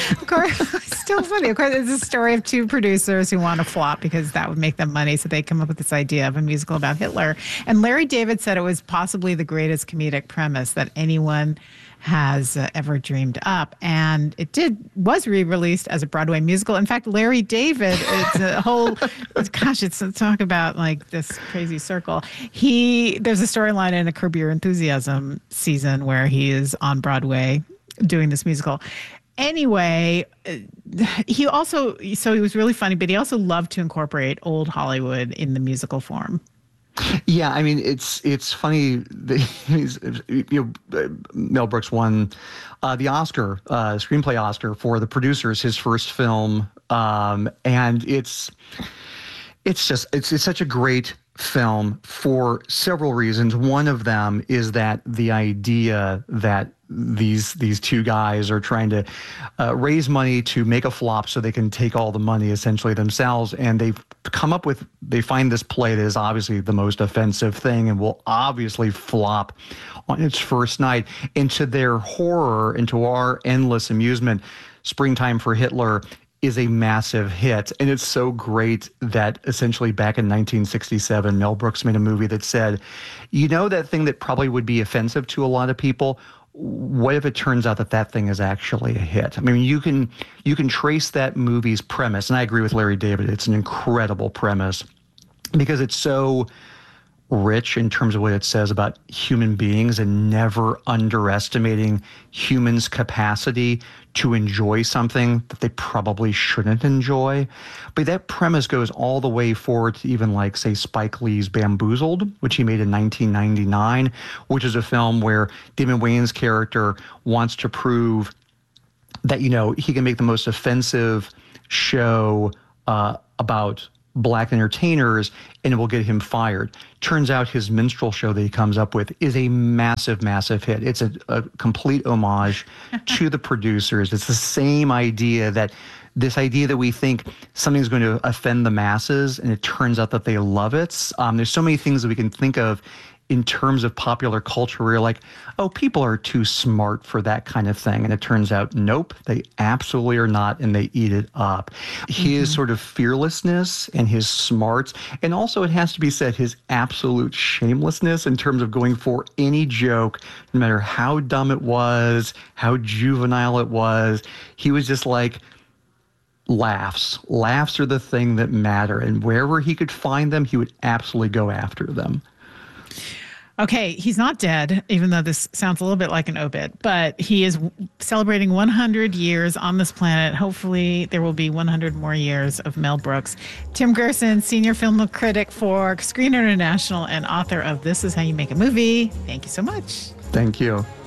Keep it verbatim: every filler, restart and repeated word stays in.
Of course, it's still funny. Of course, it's a story of two producers who want to flop because that would make them money. So they come up with this idea of a musical about Hitler. And Larry David said it was possibly the greatest comedic premise that anyone has uh, ever dreamed up. And it did was re-released as a Broadway musical. In fact, Larry David, it's a whole, it's, gosh, it's talk about like this crazy circle. He, there's a storyline in a Curb Your Enthusiasm season where he is on Broadway doing this musical. Anyway, he also, so he was really funny, but he also loved to incorporate old Hollywood in the musical form. Yeah, I mean, it's it's funny that he's, you know, Mel Brooks won uh, the Oscar, uh, screenplay Oscar for The Producers, his first film, um, and it's it's just it's it's such a great film for several reasons. One of them is that the idea that these these two guys are trying to uh, raise money to make a flop so they can take all the money essentially themselves, and they've come up with they find this play that is obviously the most offensive thing and will obviously flop on its first night. And to their horror and to our endless amusement, Springtime for Hitler is a massive hit. And it's so great that essentially back in nineteen sixty-seven, Mel Brooks made a movie that said, you know, that thing that probably would be offensive to a lot of people, what if it turns out that that thing is actually a hit? I mean, you can you can trace that movie's premise, and I agree with Larry David, it's an incredible premise because it's so rich in terms of what it says about human beings and never underestimating humans' capacity to enjoy something that they probably shouldn't enjoy. But that premise goes all the way forward to even like, say, Spike Lee's Bamboozled, which he made in nineteen ninety-nine, which is a film where Damon Wayans' character wants to prove that, you know, he can make the most offensive show uh, about black entertainers and it will get him fired. Turns out his minstrel show that he comes up with is a massive, massive hit. It's a, a complete homage to The Producers. It's the same idea that this idea that we think something's going to offend the masses and it turns out that they love it. Um, there's so many things that we can think of in terms of popular culture where you're like, oh, people are too smart for that kind of thing. And it turns out, nope, they absolutely are not, and they eat it up. Mm-hmm. His sort of fearlessness and his smarts, and also it has to be said, his absolute shamelessness in terms of going for any joke, no matter how dumb it was, how juvenile it was. He was just like, laughs. Laughs are the thing that matter. And wherever he could find them, he would absolutely go after them. Okay, he's not dead, even though this sounds a little bit like an obit, but he is celebrating one hundred years on this planet. Hopefully there will be one hundred more years of Mel Brooks. Tim Gerson, senior film critic for Screen International and author of This Is How You Make a Movie. Thank you so much. Thank you.